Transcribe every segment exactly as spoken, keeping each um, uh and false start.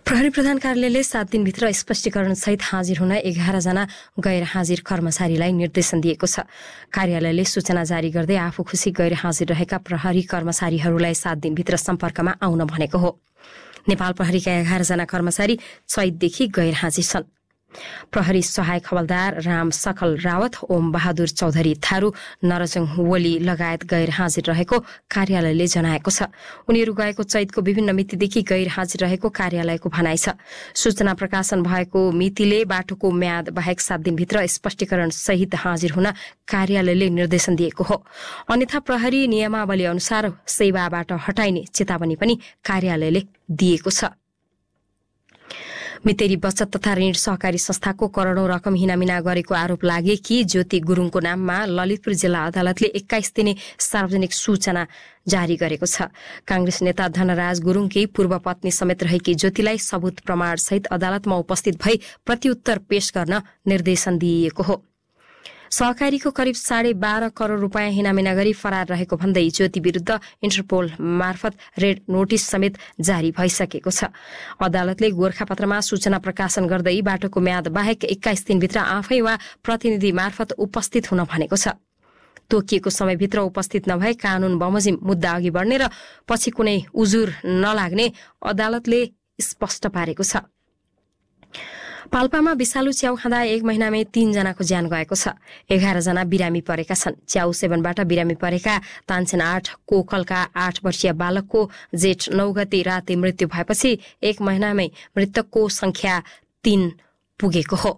प्रहरी प्रधान कार्यालयले सात दिनभित्र स्पष्टीकरण सहित हाजिर हुन एघार जना गैर हाजिर कर्मचारीलाई निर्देशन दिएको छ। कार्यालयले सूचना जारी गर्दै आफू खुसी गैर हाजिर रहेका प्रहरी कर्मचारीहरूलाई सात दिनभित्र सम्पर्कमा आउन भनेको हो। नेपाल प्रहरीका एघार जना कर्मचारी चैतदेखि गैर हाजिर छन्। प्रहरी सहायक हवलदार राम सकल रावत, ओम बहादुर चौधरी थारू, नरजङ वली लगायत गैर हाजिर रहेको कार्यालयले जनाएको छ। उनीहरू गएको चैतको विभिन्न मितिदेखि गैर हाजिर रहेको कार्यालयको भनाइ छ। सूचना प्रकाशन भएको मितिले बाटोको म्याद बाहेक सात दिनभित्र स्पष्टीकरण सहित हाजिर हुन कार्यालयले निर्देशन दिएको हो। अन्यथा प्रहरी नियमावली अनुसार सेवाबाट हटाइने चेतावनी पनि कार्यालयले दिएको छ। मितेरी बचत तथा ऋण सहकारी संस्थाको करोड़ौं रकम हिनामिना गरेको आरोप लागे कि ज्योति गुरुङको नाममा ललितपुर जिल्ला अदालतले एक्काइस दिने सार्वजनिक सूचना जारी गरेको छ। कांग्रेस नेता धनराज गुरुङकी पूर्व पत्नी समेत रहेकी ज्योतिलाई सबूत प्रमाण सहित अदालतमा उपस्थित भई प्रत्युत्तर पेश गर्न निर्देशन दिइएको हो। सहकारीको करिब साढे बाह्र करोड़ रूपियाँ हिनामिना गरी फरार रहेको भन्दै ज्योति विरूद्ध इन्टरपोल मार्फत रेड नोटिस समेत जारी भइसकेको छ। अदालतले गोरखापत्रमा सूचना प्रकाशन गर्दै बाटोको म्याद बाहेक एक्काइस दिनभित्र आफै वा प्रतिनिधि मार्फत उपस्थित हुन भनेको छ। तोकिएको समयभित्र उपस्थित नभए कानून बमोजिम मुद्दा अघि बढ्ने र पछि कुनै उजुर नलाग्ने अदालतले स्पष्ट पारेको छ। पाल्पामा विषालु च्याउ खाँदा एक महिनामै तीन जनाको ज्यान गएको छ। एघार जना बिरामी परेका छन्। च्याउ सेवनबाट बिरामी परेका तानसेन आठ कोकलका आठ वर्षीय बालकको जेठ नौ गते राति मृत्यु भएपछि एक महिनामै मृतकको संख्या तीन पुगेको हो।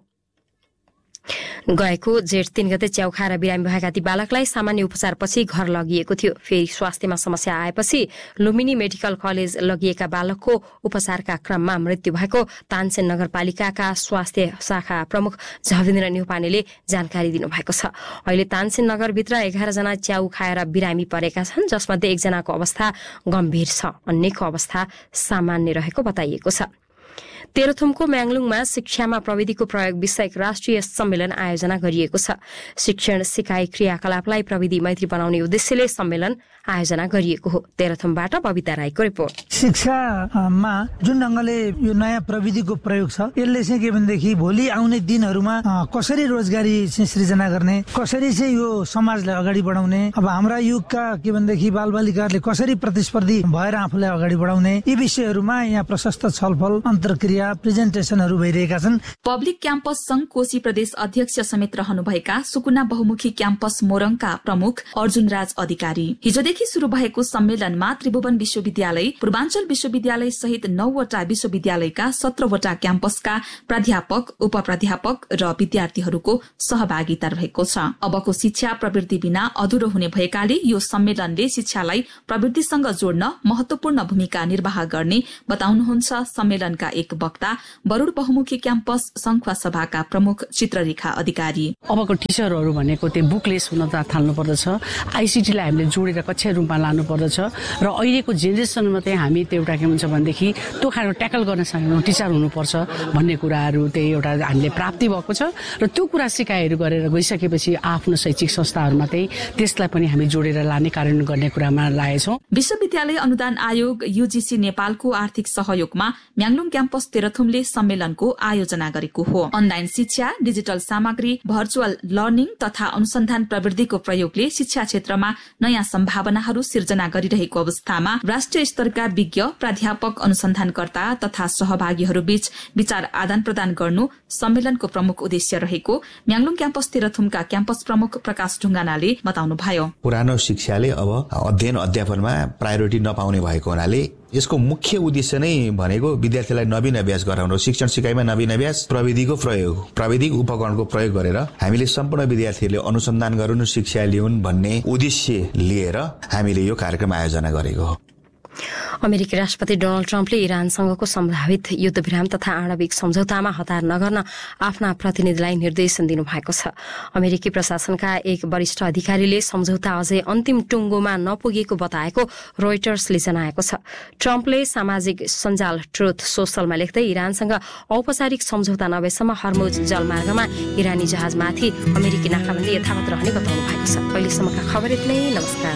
गएको जेठ तीन गते च्याउ खाएर बिरामी भएका ती बालकलाई सामान्य उपचारपछि घर लगिएको थियो। फेरि स्वास्थ्यमा समस्या आएपछि लुम्बिनी मेडिकल कलेज लगिएका बालकको उपचारका क्रममा मृत्यु भएको तानसेन नगरपालिकाका स्वास्थ्य शाखा प्रमुख झवेन्द्र न्यौपानेले जानकारी दिनुभएको छ। अहिले तानसेन नगरभित्र एघार जना च्याउ खाएर बिरामी परेका छन्, जसमध्ये एकजनाको अवस्था गम्भीर छ, अन्यको अवस्था सामान्य रहेको बताइएको छ। तेह्रथुमको म्याङलुङमा शिक्षामा प्रविधिको प्रयोग विषयक राष्ट्रिय सम्मेलन आयोजना गरिएको छ। शिक्षण सिकाइ क्रियाकलापलाई प्रविधि मैत्री बनाउने उद्देश्यले सम्मेलन आयोजना गरिएको हो। तेह्रथुमबाट बबिता राईको रिपोर्ट। शिक्षामा जुन ढंगले यो नयाँ प्रविधिको प्रयोग छ, यसले चाहिँ के भनेदेखि भोलि आउने दिनहरूमा कसरी रोजगारी सृजना गर्ने, कसरी चाहिँ यो समाजलाई अगाडि बढाउने, अब हाम्रा युगका के भनेदेखि बालबालिकाहरूले कसरी प्रतिस्पर्धी भएर आफूलाई अगाडि बढाउने, यी विषयहरूमा यहाँ प्रशस्त छलफल अन्तर्क्रिया प्रेजेन्टेशनहरू भइरहेका छन्। पब्लिक क्याम्पस संघ कोशी प्रदेश अध्यक्ष समेत रहनुभएका सुकुना बहुमुखी क्याम्पस मोरङका प्रमुख अर्जुन राज अधिकारी हिजोदेखि शुरू भएको सम्मेलनमा त्रिभुवन विश्वविद्यालय, पूर्वाञ्चल विश्वविद्यालय सहित नौवटा विश्वविद्यालयका सत्रवटा क्याम्पसका प्राध्यापक, उप प्राध्यापक र विद्यार्थीहरूको सहभागिता रहेको छ। अबको शिक्षा प्रवृत्ति बिना अधुरो हुने भएकाले यो सम्मेलनले शिक्षालाई प्रवृत्तिसँग जोड्न महत्वपूर्ण भूमिका निर्वाह गर्ने बताउनुहुन्छ सम्मेलनका एक वक्ता बरुड बहुमुखी क्याम्पस संखुवा सभाका प्रमुख चित्ररेखा अधिकारी। अबको टिचरहरू भनेको त्यो बुकलेस हुन त थाल्नु पर्दछ, आइसिटीलाई हामीले जोडेर कक्षा रूपमा लानु पर्दछ र अहिलेको जेनेरेसनमा चाहिँ हामी त्यो एउटा के भन्छ भनेदेखि त्यो खालको ट्याकल गर्न सक्ने टिचर हुनुपर्छ भन्ने कुराहरू त्यही एउटा हामीले प्राप्ति भएको छ र त्यो कुरा सिकाइहरू गरेर गइसकेपछि आफ्नो शैक्षिक संस्थाहरूमा चाहिँ त्यसलाई पनि हामी जोडेर लाने कार्यान्वयन गर्ने कुरामा लागेछौँ। विश्वविद्यालय अनुदान आयोग यूजीसी नेपालको आर्थिक सहयोगमा म्याङलुङ क्याम्पस तेह्रथुमले सम्मेलनको आयोजना गरेको हो। अनलाइन शिक्षा, डिजिटल सामग्री, भर्चुअल लर्निङ तथा अनुसन्धान प्रविधिको प्रयोगले शिक्षा क्षेत्रमा नयाँ सम्भावनाहरू सिर्जना गरिरहेको अवस्थामा राष्ट्रिय स्तरका विज्ञ, प्राध्यापक, अनुसन्धानकर्ता तथा सहभागीहरू बीच विचार आदान प्रदान गर्नु सम्मेलनको प्रमुख उद्देश्य रहेको म्याङलुङ क्याम्पस तेह्रथुमका क्याम्पस प्रमुख प्रकाश ढुङ्गानाले बताउनुभयो। पुरानो शिक्षाले अब अध्ययन अध्यापनमा प्रायोरिटी नपाउने भएको हुनाले यसको मुख्य उद्देश्य नै भनेको विद्यार्थीलाई नवीन अभ्यास गराउनु, शिक्षण सिकाइमा नवीन अभ्यास, प्रविधिको प्रयोग, प्राविधिक उपकरणको प्रयोग गरेर हामीले सम्पूर्ण विद्यार्थीहरूले अनुसन्धान गरून्, शिक्षा लिउन् भन्ने उद्देश्य लिएर हामीले यो कार्यक्रम आयोजना गरेको हो। अमेरिकी राष्ट्रपति डोनाल्ड ट्रम्पले इरानसँगको सम्भावित युद्धविराम तथा आणविक सम्झौतामा हतार नगर्न आफ्ना प्रतिनिधिलाई निर्देशन दिनुभएको छ। अमेरिकी प्रशासनका एक वरिष्ठ अधिकारीले सम्झौता अझै अन्तिम टुङ्गोमा नपुगेको बताएको रोइटर्सले जनाएको छ। ट्रम्पले सामाजिक सञ्जाल ट्रुथ सोशलमा लेख्दै इरानसँग औपचारिक सम्झौता नभएसम्म हर्मुज जलमार्गमा इरानी जहाजमाथि अमेरिकी नाकाबन्दी यथावत रहने बताउनु भएको छ। अहिलेसम्मका खबर यति नै। नमस्कार।